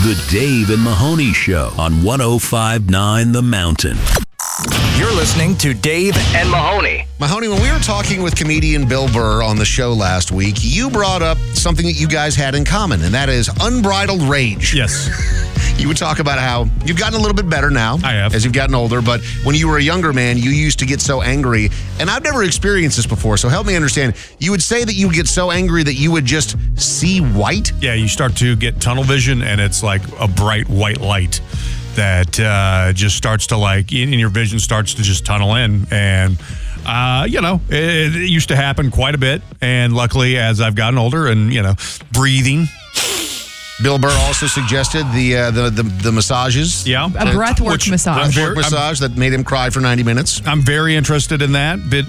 The Dave and Mahoney Show on 105.9 The Mountain. You're listening to Dave and Mahoney. Mahoney, when we were talking with comedian Bill Burr on the show last week, you brought up something that you guys had in common, and that is unbridled rage. Yes. You would talk about how you've gotten a little bit better now. I have. As you've gotten older, but when you were a younger man, you used to get so angry. And I've never experienced this before, so help me understand. You would say that you would get so angry that you would just see white? Yeah, you start to get tunnel vision, and it's like a bright white light that just starts to and your vision starts to just tunnel in. And, it used to happen quite a bit. And luckily, as I've gotten older and, breathing. Bill Burr also suggested the massages. Yeah. A breathwork massage. Massage that made him cry for 90 minutes. I'm very interested in that. But,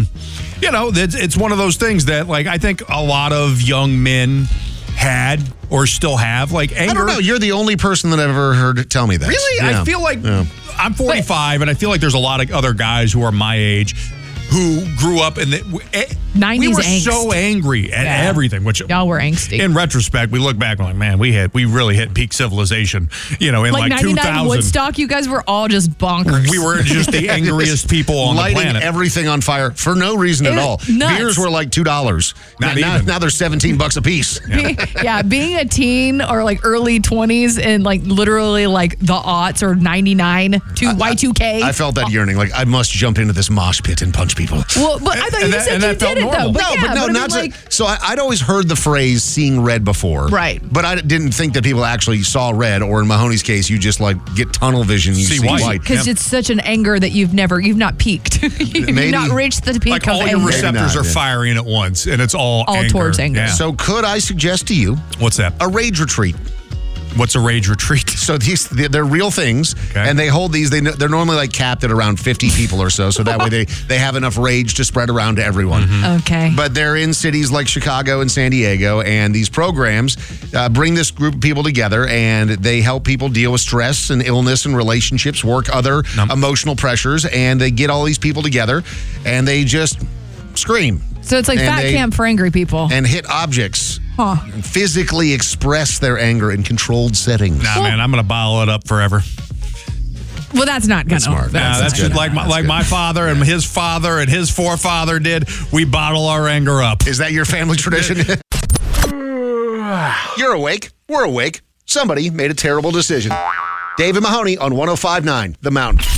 it's one of those things that, I think a lot of young men had or still have, anger. I don't know. You're the only person that I've ever heard tell me that. Really? Yeah. I feel like I'm 45, and I feel like there's a lot of other guys who are my age who grew up in the 90s we were angst. so angry at everything, which y'all were angsty. In retrospect, we look back and we're like, man, we really hit peak civilization, in 99 2000. Woodstock, you guys were all just bonkers. We were just the angriest people on the Lighting planet. everything on fire for no reason at all. Nuts. Beers were like $2. Now they're $17 a piece. Being a teen or early 20s and literally the aughts or 99 to Y2K. I felt that yearning. I must jump into this mosh pit and punch people. Well, but I thought you said you did it though. So I'd always heard the phrase "seeing red" before, right? But I didn't think that people actually saw red, or in Mahoney's case, you just get tunnel vision. You see white because it's such an anger that you've not peaked. You've not reached the peak of all anger. your receptors are firing at once, and it's all anger. Towards anger. Yeah. So could I suggest to you what's that? A rage retreat. What's a rage retreat? So they're real things, and they hold these. They're normally capped at around 50 people or so that way they have enough rage to spread around to everyone. Mm-hmm. Okay. But they're in cities like Chicago and San Diego, and these programs bring this group of people together, and they help people deal with stress and illness and relationships, work other emotional pressures, and they get all these people together, and they just scream. So it's fat camp for angry people. And hit objects. And physically express their anger in controlled settings. Nah, man, I'm going to bottle it up forever. Well, that's not going to. Smart. That's just like my father and his father and his forefather did. We bottle our anger up. Is that your family tradition? You're awake. We're awake. Somebody made a terrible decision. Dave and Mahoney on 105.9 The Mountain.